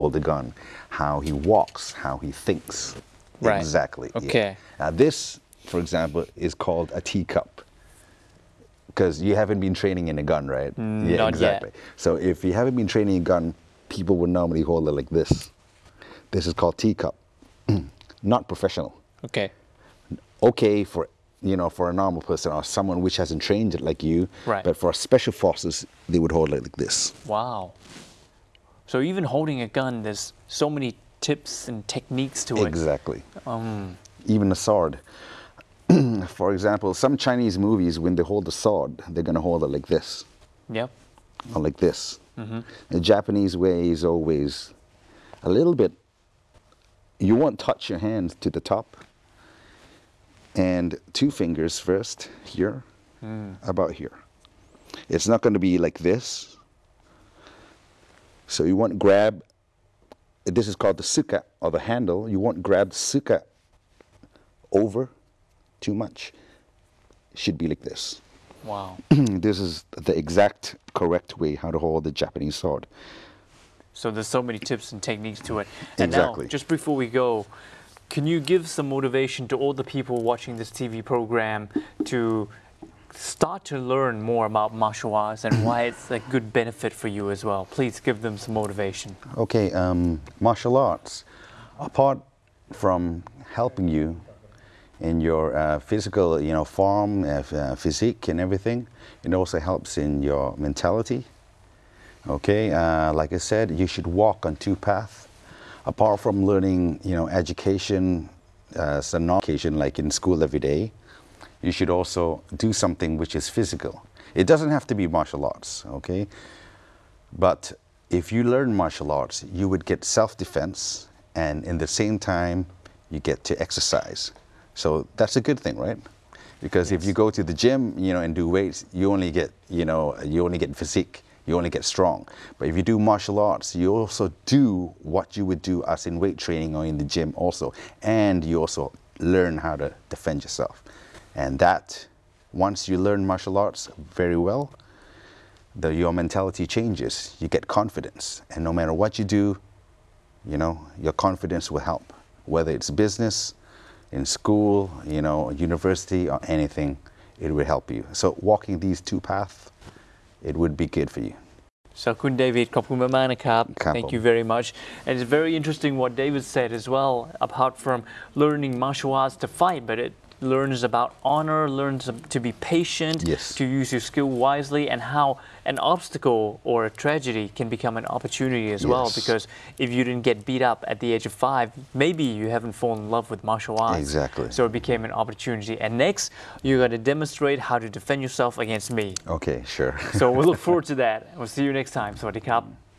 hold the gun, how he walks, how he thinks. Right. Exactly. Okay. Yeah. Now this, for example, is called a teacup. Because you haven't been training in a gun, right? Yeah, Not exactly. yet. So if you haven't been training a gun, people would normally hold it like this. This is called teacup. Not professional. Okay. Okay for, you know, for a normal person or someone which hasn't trained it like you. Right. But for special forces, they would hold it like this. Wow. So even holding a gun, there's so many tips and techniques to it. Exactly. Even a sword. For example, some Chinese movies, when they hold the sword, they're going to hold it like this. Yep. Or like this. The Japanese way is always a little bit, you won't touch your hands to the top. And 2 fingers first, here, about here. It's not going to be like this. So you won't grab, this is called the suka, or the handle. You won't grab the suka over too much. It should be like this. Wow. This is the exact correct way how to hold the Japanese sword. So there's so many tips and techniques to it. And Exactly. now, just before we go, can you give some motivation to all the people watching this TV program to start to learn more about martial arts and why it's a good benefit for you as well? Please give them some motivation. Okay, martial arts, apart from helping you in your physical, you know, form, physique and everything, it also helps in your mentality. Okay, like I said, you should walk on 2 paths. Apart from learning, you know, education, some non-education like in school every day, you should also do something which is physical. It doesn't have to be martial arts, okay? But if you learn martial arts, you would get self-defense, and in the same time, you get to exercise. So that's a good thing, right? Because if you go to the gym, you know, and do weights, you only get, you know, you only get physique. You only get strong. But if you do martial arts, you also do what you would do as in weight training or in the gym also. And you also learn how to defend yourself. And that, once you learn martial arts very well, your mentality changes. You get confidence. And no matter what you do, you know, your confidence will help. Whether it's business, in school, you know, university or anything, it will help you. So walking these 2 paths, it would be good for you. So คุณ David ขอบคุณมากๆนะครับครับ Thank you very much. And it's very interesting what David said as well, apart from learning martial arts to fight, but it learns about honor, learns to be patient, Yes. to use your skill wisely, and how an obstacle or a tragedy can become an opportunity as well. Yes. Because if you didn't get beat up at the age of 5, maybe you haven't fallen in love with martial arts. Exactly. So it became an opportunity. And next, you're going to demonstrate how to defend yourself against me. Okay, sure. So we'll look forward to that. We'll see you next time. สวัสดีครับ